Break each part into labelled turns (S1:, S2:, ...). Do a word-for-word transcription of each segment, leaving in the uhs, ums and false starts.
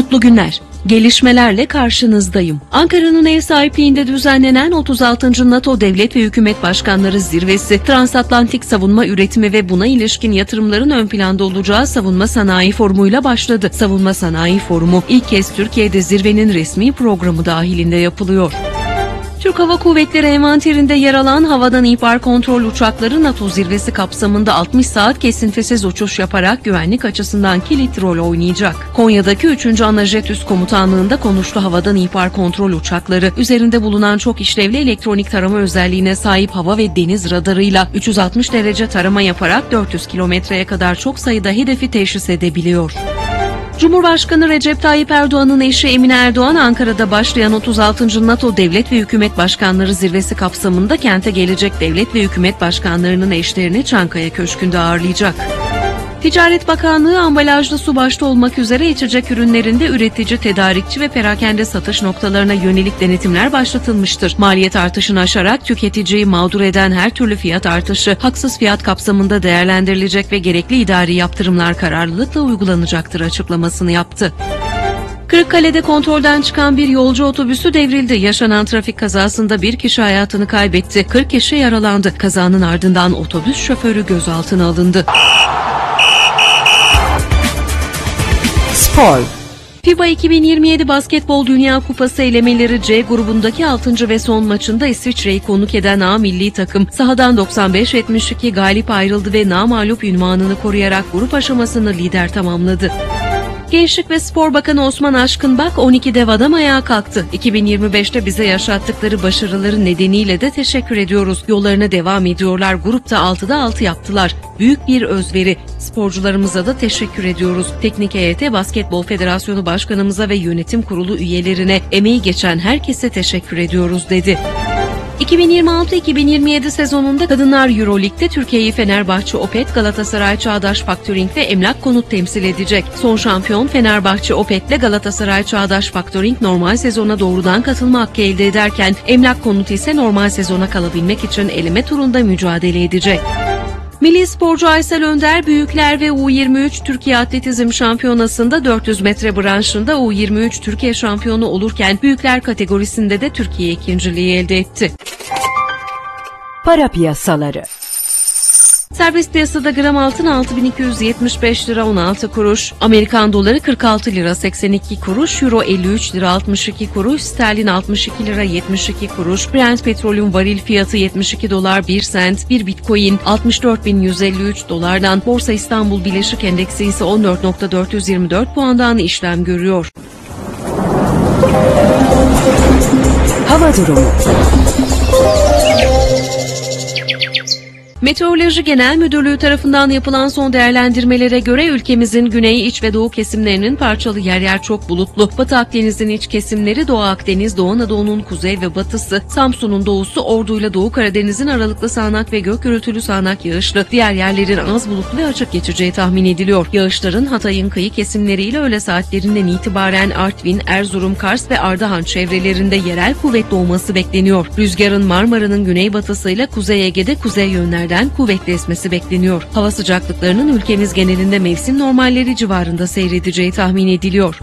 S1: Mutlu günler. Gelişmelerle karşınızdayım. Ankara'nın ev sahipliğinde düzenlenen otuz altıncı NATO Devlet ve Hükümet Başkanları Zirvesi, transatlantik savunma üretimi ve buna ilişkin yatırımların ön planda olacağı Savunma Sanayi Forumu'yla başladı. Savunma Sanayi Forumu ilk kez Türkiye'de zirvenin resmi programı dahilinde yapılıyor. Türk Hava Kuvvetleri envanterinde yer alan havadan ihbar kontrol uçakları NATO zirvesi kapsamında altmış saat kesintisiz uçuş yaparak güvenlik açısından kilit rol oynayacak. Konya'daki üçüncü Anajet Üst Komutanlığı'nda konuştu havadan ihbar kontrol uçakları, üzerinde bulunan çok işlevli elektronik tarama özelliğine sahip hava ve deniz radarıyla üç yüz altmış derece tarama yaparak dört yüz kilometreye kadar çok sayıda hedefi teşhis edebiliyor. Cumhurbaşkanı Recep Tayyip Erdoğan'ın eşi Emine Erdoğan, Ankara'da başlayan otuz altıncı NATO Devlet ve Hükümet Başkanları Zirvesi kapsamında kente gelecek devlet ve hükümet başkanlarının eşlerini Çankaya Köşkü'nde ağırlayacak. Ticaret Bakanlığı ambalajlı su başta olmak üzere içecek ürünlerinde üretici, tedarikçi ve perakende satış noktalarına yönelik denetimler başlatılmıştır. Maliyet artışını aşarak tüketiciyi mağdur eden her türlü fiyat artışı haksız fiyat kapsamında değerlendirilecek ve gerekli idari yaptırımlar kararlılıkla uygulanacaktır açıklamasını yaptı. Kırıkkale'de kontrolden çıkan bir yolcu otobüsü devrildi. Yaşanan trafik kazasında bir kişi hayatını kaybetti. kırk kişi yaralandı. Kazanın ardından otobüs şoförü gözaltına alındı.
S2: Spor.
S1: FIBA iki bin yirmi yedi Basketbol Dünya Kupası elemeleri C grubundaki altıncı ve son maçında İsviçre'yi konuk eden A milli takım sahadan doksan beş yetmiş iki galip ayrıldı ve namağlup unvanını koruyarak grup aşamasını lider tamamladı. Gençlik ve Spor Bakanı Osman Aşkınbak on iki dev adam ayağa kalktı. iki bin yirmi beşte bize yaşattıkları başarıları nedeniyle de teşekkür ediyoruz. Yollarına devam ediyorlar. Grupta altıda altı yaptılar. Büyük bir özveri. Sporcularımıza da teşekkür ediyoruz. Teknik heyete, Basketbol Federasyonu Başkanımıza ve yönetim kurulu üyelerine, emeği geçen herkese teşekkür ediyoruz dedi. iki bin yirmi altı iki bin yirmi yedi sezonunda Kadınlar Euroleague'de Türkiye'yi Fenerbahçe Opet, Galatasaray Çağdaş Faktöring ve Emlak Konut temsil edecek. Son şampiyon Fenerbahçe Opet'le Galatasaray Çağdaş Faktöring normal sezona doğrudan katılma hakkı elde ederken Emlak Konut ise normal sezona kalabilmek için eleme turunda mücadele edecek. Milli sporcu Aysel Önder, Büyükler ve U yirmi üç Türkiye Atletizm Şampiyonası'nda dört yüz metre branşında U yirmi üç Türkiye şampiyonu olurken Büyükler kategorisinde de Türkiye ikinciliği elde etti.
S2: Para piyasaları.
S1: Serbest piyasada gram altın altı bin iki yüz yetmiş beş lira on altı kuruş, Amerikan doları kırk altı lira seksen iki kuruş, Euro elli üç lira altmış iki kuruş, sterlin altmış iki lira yetmiş iki kuruş, Brent petrolün varil fiyatı yetmiş iki dolar bir sent, bir Bitcoin altmış dört bin yüz elli üç dolardan, Borsa İstanbul Bileşik Endeksi ise on dört bin dört yüz yirmi dört puandan işlem görüyor.
S2: Hava durumu.
S1: Meteoroloji Genel Müdürlüğü tarafından yapılan son değerlendirmelere göre ülkemizin güney, iç ve doğu kesimlerinin parçalı yer yer çok bulutlu, Batı Akdeniz'in iç kesimleri, Doğu Akdeniz, Doğu Anadolu'nun kuzey ve batısı, Samsun'un doğusu, Ordu ile Doğu Karadeniz'in aralıklı sağanak ve gök gürültülü sağanak yağışlı, diğer yerlerin az bulutlu ve açık geçeceği tahmin ediliyor. Yağışların Hatay'ın kıyı kesimleriyle öğle saatlerinden itibaren Artvin, Erzurum, Kars ve Ardahan çevrelerinde yerel kuvvetli olması bekleniyor. Rüzgarın Marmara'nın güneybatısıyla Kuzey Ege'de kuzey yönlerden kuvvetli esmesi bekleniyor. Hava sıcaklıklarının ülkemiz genelinde mevsim normalleri civarında seyredeceği tahmin ediliyor.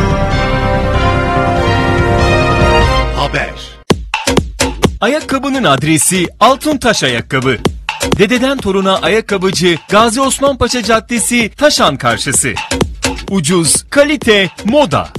S3: Haber. Ayakkabının adresi Altuntaş Ayakkabı. Dededen toruna ayakkabıcı Gazi Osman Paşa Caddesi, Taşan karşısı. Ucuz, kalite, moda.